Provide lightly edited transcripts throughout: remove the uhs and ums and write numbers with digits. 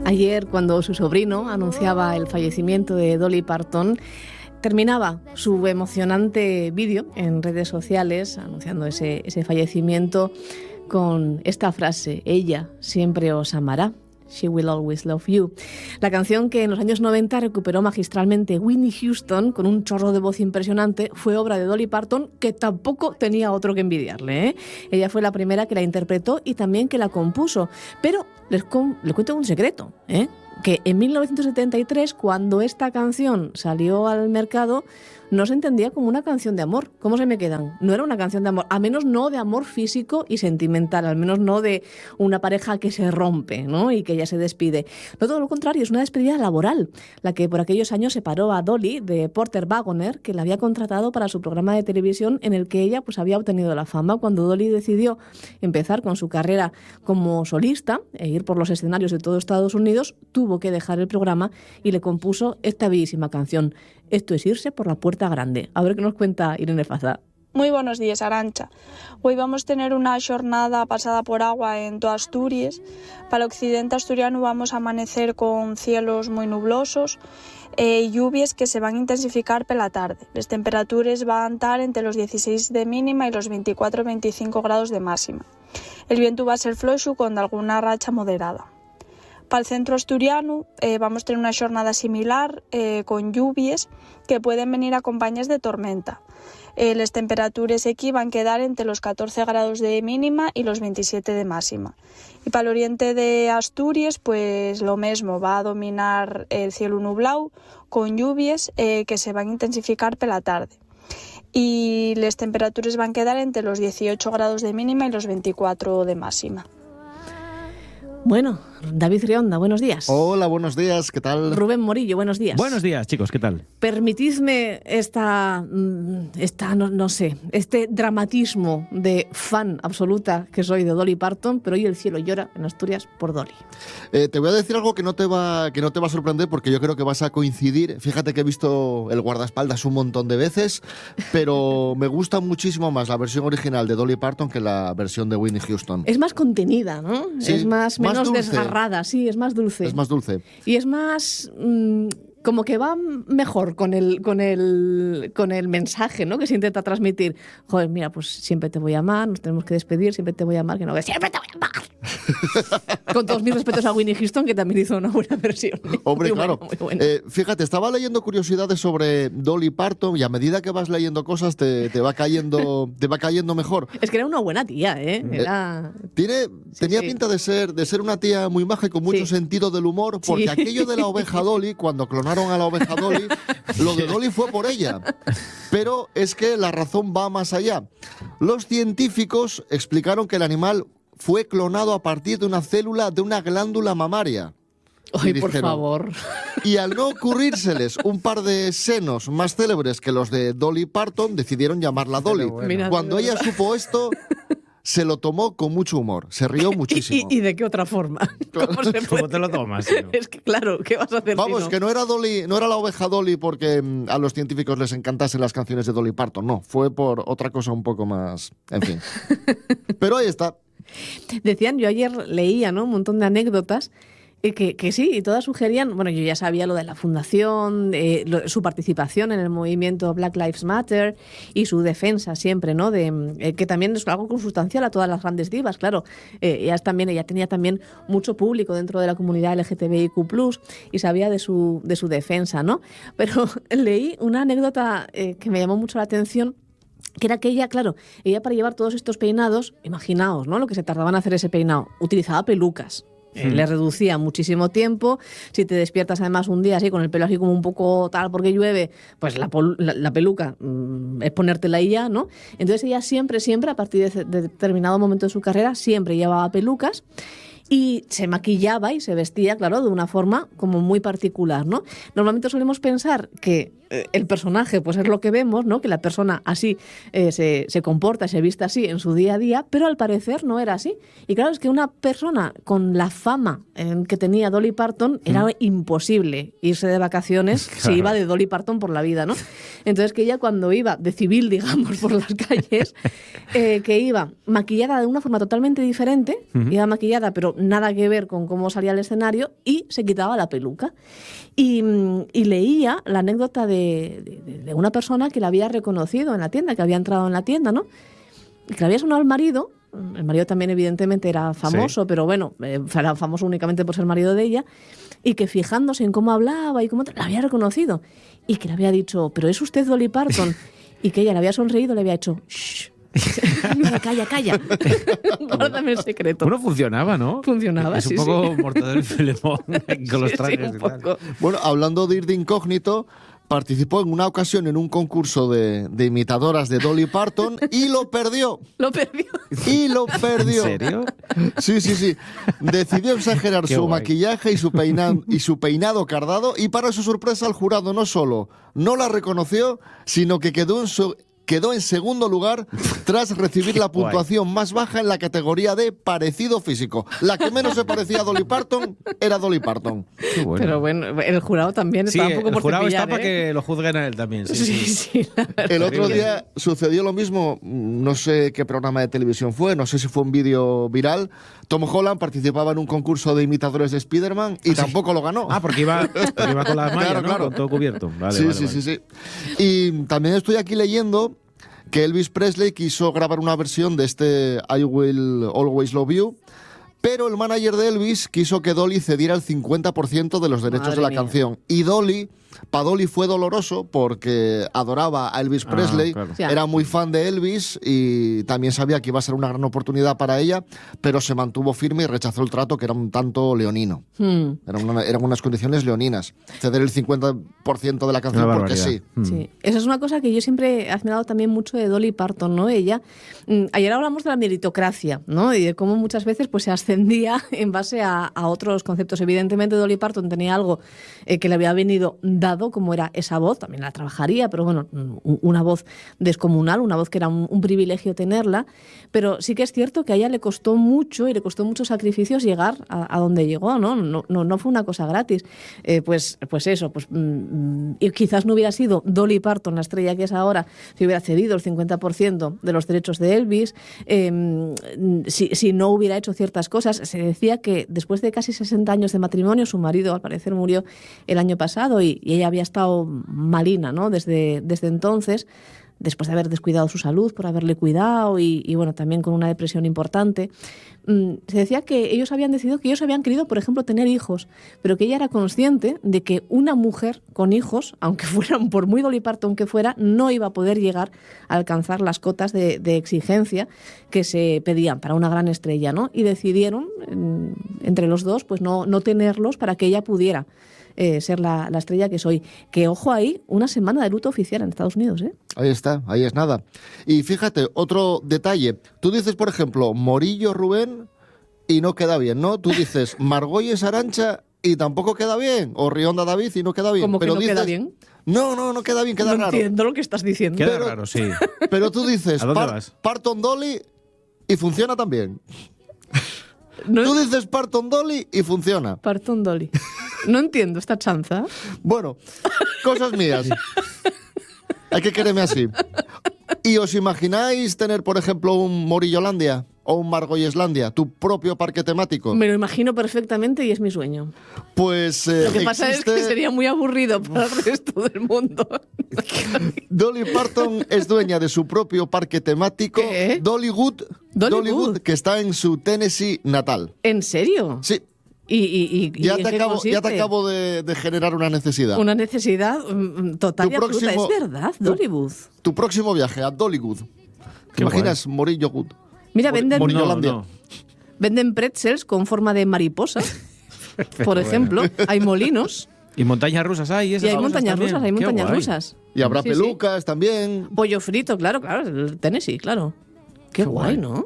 Ayer, cuando su sobrino anunciaba el fallecimiento de Dolly Parton, terminaba su emocionante vídeo en redes sociales anunciando ese fallecimiento con esta frase: ella siempre os amará. She will always love you. La canción, que en los años 90 recuperó magistralmente Whitney Houston con un chorro de voz impresionante, fue obra de Dolly Parton, que tampoco tenía otro que envidiarle, ¿eh? Ella fue la primera que la interpretó y también que la compuso. Pero les cuento un secreto, ¿eh? Que en 1973, cuando esta canción salió al mercado, no se entendía como una canción de amor. ¿Cómo se me quedan? No era una canción de amor, al menos no de amor físico y sentimental, al menos no de una pareja que se rompe, ¿no? Y que ya se despide. No, todo lo contrario, es una despedida laboral, la que por aquellos años separó a Dolly de Porter Wagoner, que la había contratado para su programa de televisión en el que ella pues había obtenido la fama. Cuando Dolly decidió empezar con su carrera como solista e ir por los escenarios de todo Estados Unidos, tuvo que dejar el programa y le compuso esta bellísima canción. Esto es irse por la puerta grande. A ver qué nos cuenta Irene Faza. Muy buenos días, Arantxa. Hoy vamos a tener una jornada pasada por agua en toda Asturias. Para el occidente asturiano vamos a amanecer con cielos muy nublosos y lluvias que se van a intensificar por la tarde. Las temperaturas van a estar entre los 16 de mínima y los 24-25 grados de máxima. El viento va a ser flojo con alguna racha moderada. Para el centro asturiano vamos a tener una jornada similar con lluvias que pueden venir acompañadas de tormenta. Las temperaturas aquí van a quedar entre los 14 grados de mínima y los 27 de máxima. Y para el oriente de Asturias, pues lo mismo, va a dominar el cielo nublado con lluvias que se van a intensificar por la tarde. Y las temperaturas van a quedar entre los 18 grados de mínima y los 24 de máxima. Bueno, David Rionda, buenos días. Hola, buenos días, ¿qué tal? Rubén Morillo, buenos días. Buenos días, chicos, ¿qué tal? Permitidme este dramatismo de fan absoluta que soy de Dolly Parton, pero hoy el cielo llora en Asturias por Dolly. Te voy a decir algo que no te va a sorprender, porque yo creo que vas a coincidir. Fíjate que he visto el guardaespaldas un montón de veces, pero me gusta muchísimo más la versión original de Dolly Parton que la versión de Whitney Houston. Es más contenida, ¿no? Sí, es menos dulce. desgarrada, sí, es más dulce. Es más dulce. Y es más como que va mejor con el mensaje, ¿no? Que se intenta transmitir. Joder, mira, pues siempre te voy a amar, nos tenemos que despedir, siempre te voy a amar, que no, que siempre te voy a amar. Con todos mis respetos a Whitney Houston, que también hizo una buena versión. Hombre, muy claro. buena. Fíjate, estaba leyendo curiosidades sobre Dolly Parton y a medida que vas leyendo cosas te va cayendo mejor. Es que era una buena tía, ¿eh? Tenía pinta de ser una tía muy maja y con mucho sentido del humor, porque aquello de la oveja Dolly, cuando clonaron a la oveja Dolly, lo de Dolly fue por ella. Pero es que la razón va más allá. Los científicos explicaron que el animal fue clonado a partir de una célula de una glándula mamaria. Ay, por favor. Y al no ocurrírseles un par de senos más célebres que los de Dolly Parton, decidieron llamarla Dolly. Bueno. Cuando ella supo esto, se lo tomó con mucho humor, se rió muchísimo. ¿Y de qué otra forma? ¿Cómo te lo tomas? ¿No? Es que claro, ¿qué vas a hacer? Vamos, que no era Dolly, no era la oveja Dolly porque a los científicos les encantasen las canciones de Dolly Parton, no, fue por otra cosa un poco más, en fin. Pero ahí está. Decían, yo ayer leía, ¿no?, un montón de anécdotas que sí, y todas sugerían, bueno, yo ya sabía lo de la fundación, su participación en el movimiento Black Lives Matter y su defensa siempre, ¿no?, que también es algo consustancial a todas las grandes divas, claro. Ella tenía también mucho público dentro de la comunidad LGTBIQ+, y sabía de su defensa, ¿no? Pero leí una anécdota que me llamó mucho la atención, que era que ella, claro, ella para llevar todos estos peinados, imaginaos, ¿no?, lo que se tardaba en hacer ese peinado, utilizaba pelucas. Le reducía muchísimo tiempo. Si te despiertas además un día así con el pelo así como un poco tal porque llueve, pues la peluca es ponértela ahí ya, ¿no? Entonces ella siempre, a partir de determinado momento de su carrera, siempre llevaba pelucas y se maquillaba y se vestía, claro, de una forma como muy particular, ¿no? Normalmente solemos pensar que el personaje pues es lo que vemos, ¿no? Que la persona así se comporta, se viste así en su día a día, pero al parecer no era así. Y claro, es que una persona con la fama que tenía Dolly Parton era imposible irse de vacaciones si iba de Dolly Parton por la vida, ¿no? Entonces que ella cuando iba de civil, digamos, por las calles, que iba maquillada de una forma totalmente diferente, iba maquillada pero nada que ver con cómo salía al escenario, y se quitaba la peluca. Y leía la anécdota de una persona que la había reconocido en la tienda, que había entrado en la tienda, ¿no? Y que le había sonado al marido. El marido también evidentemente era famoso, pero bueno, era famoso únicamente por ser marido de ella, y que fijándose en cómo hablaba y cómo la había reconocido, y que le había dicho, ¿pero es usted Dolly Parton? Y que ella le había sonreído, le había hecho, shh. Calla. Guárdame el secreto. Bueno, funcionaba, ¿no? Funcionaba, es un poco Mortadelo y Filemón con los trajes un y tal. poco. Bueno, hablando de ir de incógnito, participó en una ocasión en un concurso de imitadoras de Dolly Parton y lo perdió. Y lo perdió. ¿En serio? Sí. Decidió exagerar Qué su guay. maquillaje y su peinado cardado, y para su sorpresa el jurado no solo no la reconoció, sino que quedó en segundo lugar tras recibir la puntuación más baja en la categoría de parecido físico. La que menos se parecía a Dolly Parton era Dolly Parton. Qué bueno. Pero bueno, el jurado también Sí, estaba un poco el por jurado cepillar, está para que lo juzguen a él también. Sí, la verdad. El otro Terrible. día sucedió lo mismo, no sé qué programa de televisión fue, no sé si fue un vídeo viral. Tom Holland participaba en un concurso de imitadores de Spider-Man y tampoco lo ganó. Ah, porque iba con las mallas, Claro, ¿no? claro. Con todo cubierto. Vale, Sí, vale. sí. Y también estoy aquí leyendo que Elvis Presley quiso grabar una versión de este I Will Always Love You, pero el manager de Elvis quiso que Dolly cediera el 50% de los derechos Madre de la mía. canción. Y para Dolly fue doloroso porque adoraba a Elvis Presley, claro. Ya. era muy fan de Elvis y también sabía que iba a ser una gran oportunidad para ella, pero se mantuvo firme y rechazó el trato, que era un tanto leonino. Eran unas condiciones leoninas. Ceder el 50% de la canción Una porque barbaridad. sí. Sí, esa es una cosa que yo siempre he admirado también mucho de Dolly Parton, ¿no? Ella, ayer hablamos de la meritocracia, ¿no? Y de cómo muchas veces pues se ascendía en base a otros conceptos. Evidentemente Dolly Parton tenía algo que le había venido dado, como era esa voz, también la trabajaría, pero bueno, una voz descomunal, una voz que era un privilegio tenerla, pero sí que es cierto que a ella le costó mucho y le costó muchos sacrificios llegar a donde llegó, ¿no? No fue una cosa gratis. Pues eso, y quizás no hubiera sido Dolly Parton la estrella que es ahora si hubiera cedido el 50% de los derechos de Elvis, si no hubiera hecho ciertas cosas. Se decía que después de casi 60 años de matrimonio, su marido al parecer murió el año pasado y ella había estado malina, ¿no? Desde entonces, después de haber descuidado su salud, por haberle cuidado y bueno, también con una depresión importante. Se decía que ellos habían decidido que ellos habían querido, por ejemplo, tener hijos, pero que ella era consciente de que una mujer con hijos, aunque fueran por muy Dolly Parton que fuera, no iba a poder llegar a alcanzar las cotas de exigencia que se pedían para una gran estrella, ¿no? Y decidieron, entre los dos, pues no tenerlos para que ella pudiera ser la estrella que soy. Que, ojo ahí, una semana de luto oficial en Estados Unidos, ¿eh? Ahí está, ahí es nada. Y fíjate, otro detalle. Tú dices, por ejemplo, Morillo Rubén y no queda bien, ¿no? Tú dices Margolles Arancha y tampoco queda bien. O Rionda David y no queda bien. ¿Cómo que pero no dices, queda bien? No queda bien, queda No raro. entiendo lo que estás diciendo. Queda Pero- raro, sí. Pero tú dices ¿A dónde vas? Parton Dolly y funciona también. No, Tú dices Parton Dolly y funciona. Parton Dolly. No entiendo esta chanza. Bueno, cosas mías. Hay que quererme así. ¿Y os imagináis tener, por ejemplo, un Morillolandia o un Margolleslandia, tu propio parque temático? Me lo imagino perfectamente y es mi sueño. Pues Lo que pasa es que existe- sería muy aburrido para el resto del mundo. Dolly Parton es dueña de su propio parque temático, ¿Qué? Dollywood, Dollywood. que está en su Tennessee natal. ¿En serio? Sí, ¿Y ya en te qué acabo consiste? de generar una necesidad. Una necesidad total Tu y absoluta. próximo- Es verdad, Dollywood. Tu próximo viaje a Dollywood. ¿Te Qué imaginas Morillo Good? Mira, venden, Morillolandia. No. venden pretzels con forma de mariposa, por ejemplo. Hay molinos ¿Y montañas rusas hay? y hay montañas rusas, hay montañas rusas. Y habrá Sí, pelucas también. sí. Pollo frito, claro, el Tennessee, claro. Qué guay, ¿no?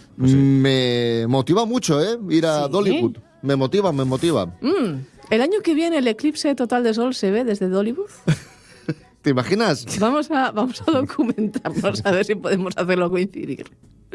Me motiva mucho, ir a ¿Sí? Dollywood. Me motiva. El año que viene el eclipse total de sol se ve desde Dollywood. ¿Te imaginas? Vamos a documentarnos a ver si podemos hacerlo coincidir.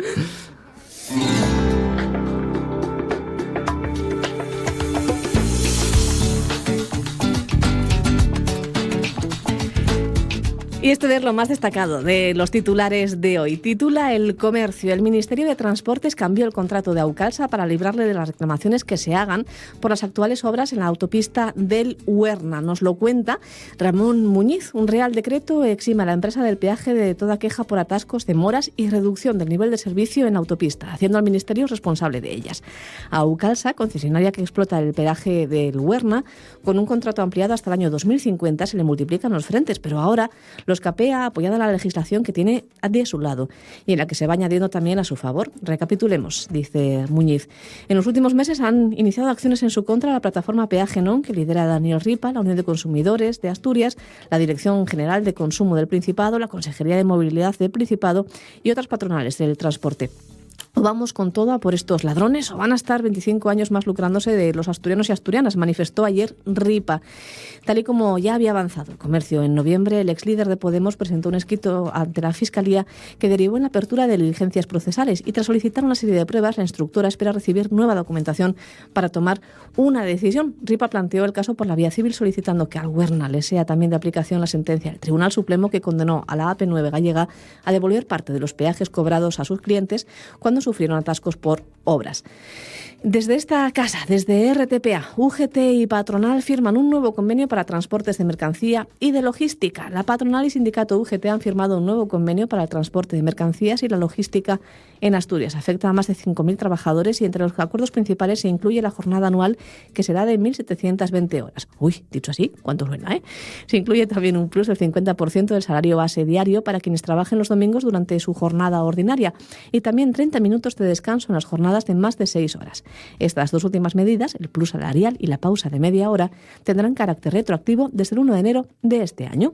Y esto es lo más destacado de los titulares de hoy. Titula El Comercio. El Ministerio de Transportes cambió el contrato de Aucalsa para librarle de las reclamaciones que se hagan por las actuales obras en la autopista del Huerna. Nos lo cuenta Ramón Muñiz. Un Real Decreto exime a la empresa del peaje de toda queja por atascos, demoras y reducción del nivel de servicio en la autopista, haciendo al Ministerio responsable de ellas. A Aucalsa, concesionaria que explota el peaje del Huerna, con un contrato ampliado hasta el año 2050, se le multiplican los frentes, pero ahora los capea apoyada la legislación que tiene de su lado y en la que se va añadiendo también a su favor. Recapitulemos, dice Muñiz. En los últimos meses han iniciado acciones en su contra la plataforma Peaje Non, que lidera Daniel Ripa, la Unión de Consumidores de Asturias, la Dirección General de Consumo del Principado, la Consejería de Movilidad del Principado y otras patronales del transporte. ¿O vamos con todo a por estos ladrones o van a estar 25 años más lucrándose de los asturianos y asturianas?, manifestó ayer Ripa. Tal y como ya había avanzado el Comercio en noviembre, el ex líder de Podemos presentó un escrito ante la Fiscalía que derivó en la apertura de diligencias procesales y tras solicitar una serie de pruebas, la instructora espera recibir nueva documentación para tomar una decisión. Ripa planteó el caso por la vía civil solicitando que al Huerna le sea también de aplicación la sentencia del Tribunal Supremo que condenó a la AP9 gallega a devolver parte de los peajes cobrados a sus clientes cuando sufrieron atascos por obras. Desde esta casa, desde RTPA, UGT y patronal firman un nuevo convenio para transportes de mercancía y de logística. La patronal y sindicato UGT han firmado un nuevo convenio para el transporte de mercancías y la logística en Asturias. Afecta a más de 5.000 trabajadores y entre los acuerdos principales se incluye la jornada anual que será de 1.720 horas. Uy, dicho así, ¿cuánto suena, eh? Se incluye también un plus del 50% del salario base diario para quienes trabajen los domingos durante su jornada ordinaria y también 30 minutos de descanso en las jornadas de más de 6 horas. Estas dos últimas medidas, el plus salarial y la pausa de media hora, tendrán carácter retroactivo desde el 1 de enero de este año.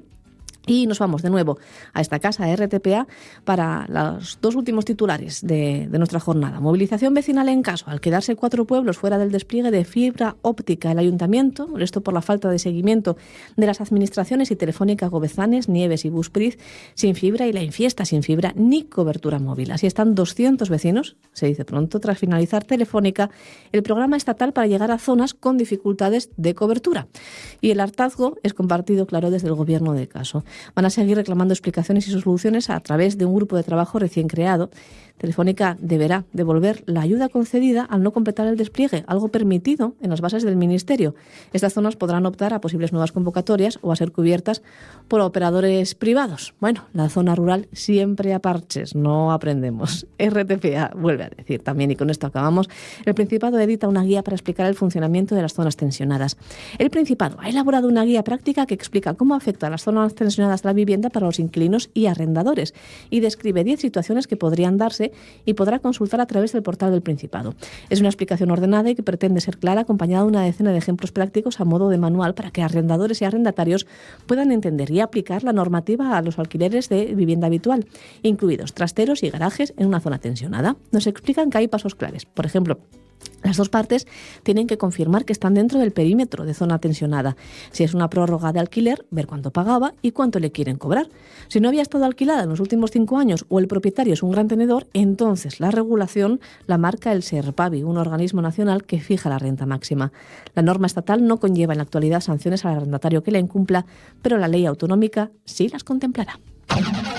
Y nos vamos de nuevo a esta casa RTPA para los dos últimos titulares de nuestra jornada. Movilización vecinal en Caso. Al quedarse 4 pueblos fuera del despliegue de fibra óptica, el ayuntamiento, molesto por la falta de seguimiento de las administraciones y Telefónica Gobezanes, Nieves y Buspriz, sin fibra y La Infiesta sin fibra ni cobertura móvil. Así están 200 vecinos, se dice pronto, tras finalizar Telefónica el programa estatal para llegar a zonas con dificultades de cobertura. Y el hartazgo es compartido, claro, desde el gobierno de Caso. Van a seguir reclamando explicaciones y soluciones a través de un grupo de trabajo recién creado. Telefónica deberá devolver la ayuda concedida al no completar el despliegue, algo permitido en las bases del Ministerio. Estas zonas podrán optar a posibles nuevas convocatorias o a ser cubiertas por operadores privados. Bueno, la zona rural siempre a parches, no aprendemos. RTPA vuelve a decir también, y con esto acabamos, el Principado edita una guía para explicar el funcionamiento de las zonas tensionadas. El Principado ha elaborado una guía práctica que explica cómo afecta a las zonas tensionadas la vivienda para los inquilinos y arrendadores y describe 10 situaciones que podrían darse y podrá consultar a través del portal del Principado. Es una explicación ordenada y que pretende ser clara, acompañada de una decena de ejemplos prácticos a modo de manual para que arrendadores y arrendatarios puedan entender y aplicar la normativa a los alquileres de vivienda habitual, incluidos trasteros y garajes en una zona tensionada. Nos explican que hay pasos claves. Por ejemplo, las dos partes tienen que confirmar que están dentro del perímetro de zona tensionada. Si es una prórroga de alquiler, ver cuánto pagaba y cuánto le quieren cobrar. Si no había estado alquilada en los últimos 5 años o el propietario es un gran tenedor, entonces la regulación la marca el SERPAVI, un organismo nacional que fija la renta máxima. La norma estatal no conlleva en la actualidad sanciones al arrendatario que la incumpla, pero la ley autonómica sí las contemplará.